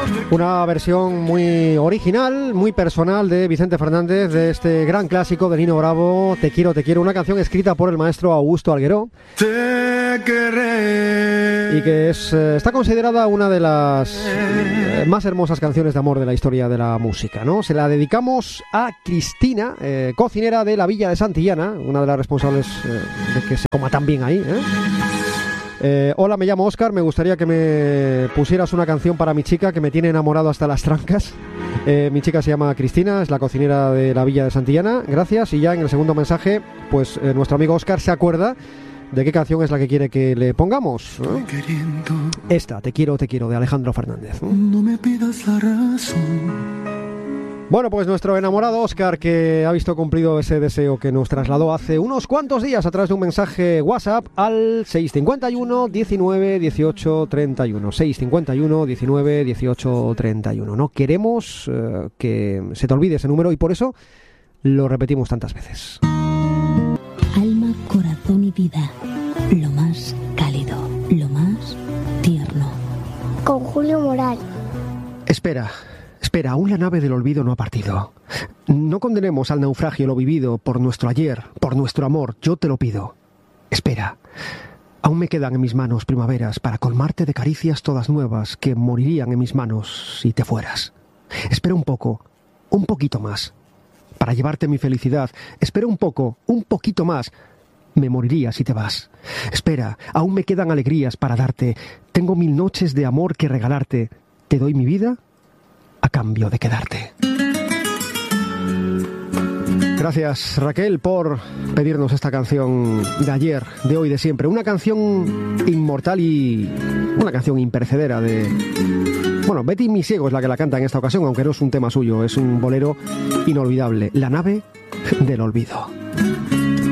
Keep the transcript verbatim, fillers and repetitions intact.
Una versión muy original, muy personal de Vicente Fernández de este gran clásico de Nino Bravo, Te quiero, te quiero, una canción escrita por el maestro Augusto Algueró. Te querré. Y que es, eh, está considerada una de las eh, más hermosas canciones de amor de la historia de la música, ¿no? Se la dedicamos a Cristina, eh, cocinera de la Villa de Santillana, una de las responsables eh, de que se coma tan bien ahí, ¿eh? Eh, hola, me llamo Óscar, me gustaría que me pusieras una canción para mi chica que me tiene enamorado hasta las trancas. Eh, mi chica se llama Cristina, es la cocinera de la Villa de Santillana, gracias. Y ya en el segundo mensaje, pues eh, nuestro amigo Óscar se acuerda de qué canción es la que quiere que le pongamos, ¿no? Esta, Te quiero, te quiero, de Alejandro Fernández, ¿no? No me pidas la razón. Bueno, pues nuestro enamorado Óscar, que ha visto cumplido ese deseo que nos trasladó hace unos cuantos días a través de un mensaje WhatsApp al seis cinco uno, diecinueve, dieciocho, treinta y uno. seis cinco uno, diecinueve, dieciocho, treinta y uno. No queremos uh, que se te olvide ese número y por eso lo repetimos tantas veces. Alma, corazón y vida. Lo más cálido, lo más tierno. Con Julio Moral. Espera. Espera, aún la nave del olvido no ha partido. No condenemos al naufragio lo vivido por nuestro ayer, por nuestro amor, yo te lo pido. Espera, aún me quedan en mis manos primaveras para colmarte de caricias todas nuevas que morirían en mis manos si te fueras. Espera un poco, un poquito más, para llevarte mi felicidad. Espera un poco, un poquito más. Me moriría si te vas. Espera, aún me quedan alegrías para darte. Tengo mil noches de amor que regalarte. ¿Te doy mi vida? A cambio de quedarte. Gracias, Raquel, por pedirnos esta canción de ayer, de hoy, de siempre. Una canción inmortal y una canción imperecedera de... Bueno, Betty Misiego es la que la canta en esta ocasión, aunque no es un tema suyo, es un bolero inolvidable. La nave del olvido.